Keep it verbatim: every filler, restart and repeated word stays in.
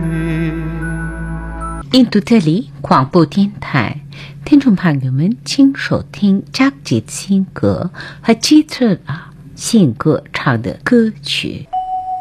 印度特里广播电台，听众朋友们，请收听张杰新歌和基特拉新歌唱的歌曲。